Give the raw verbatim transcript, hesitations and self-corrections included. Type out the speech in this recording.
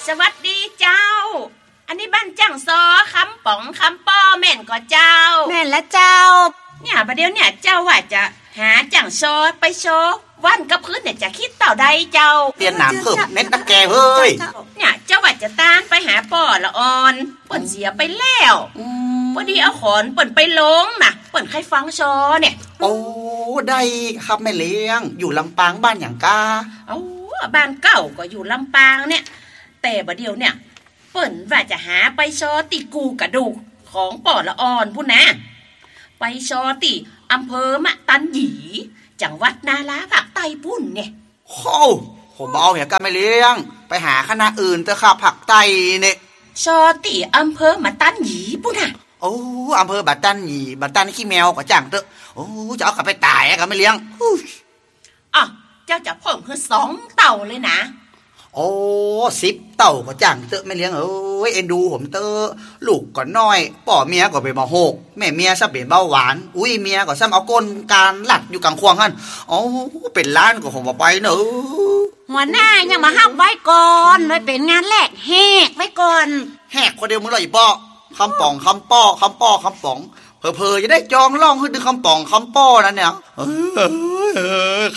สวัสดีเจ้าอันนี้บ้านจังซอคำป๋องคำป้อแม่นก็เจ้าแม่นละเจ้าเนี่ยประเดี๋ยวเนี่ยเจ้าว่าจะหาจังซอไปโชว์วันกับพื้นเนี่ยจะคิดเต่าใดเจ้าเตียนหนามเพิ่มเน็ตตะแกเฮ้ยเนี่ยเจ้าว่าจะตามไปหาป่อละอ่อนเปิ่นเสียไปแล้วพอดีเอาขอนเปิ่นไปลงนะเปิ่นใครฟังซอเนี่ยโอ้ได้ครับแม่เลี้ยงอยู่ลำปางบ้านอย่างกาเอ้าบ้านเก่าก็อยู่ลำปางเนี่ยแต่ประเดี๋ยวเนี่ยเปิ่นว่าจะหาไปซอติกูกระดูกของป่อละอ่อนพุ่นนะไปซอติอำเภอมะตันหยีจังหวัดนาราภาคใต้พุ่นเนี่ยโอ้ผมเอาอย่างกันไม่เลี้ยงไปหาคณะอื่นเถอะครับภาคใต้เนี่ยซอติอำเภอมะตันหยีพุ่นน่ะโอ้อำเภอบัดตันหยีบัดตันขี้แมวก็จังเถอะโอ้จะเอากลับไปตายอะกันไม่เลี้ยงอ๋อเจ้าจะเพิ่มคือสองเต่าเลยนะโอ้สิบเต่าก็จังเตอะไม่เลี้ยงเอ้ยเอ็นดูผมเตอะลูกก็น้อยป่อเมียก็เป็นบ่โหกแม่เมียซะเป็นเบาหวานอุ้ยเมียก็ซ้ำเอาก้นการหลัดอยู่กลางควงหั่นอ๋อเป็นล้านก็ผมบ่ไปเนอะหัวหน้ายังมาฮับไว้ก่อนไว้เป็นงานแรกแหกไว้ก่อนแหกคนเดียวมึงเลยป่อคำป่องคำป้อคำป้อคำป่องเพอๆจะได้จองล่องให้ดึงคำป่องคำป้อนั่นเนี่ย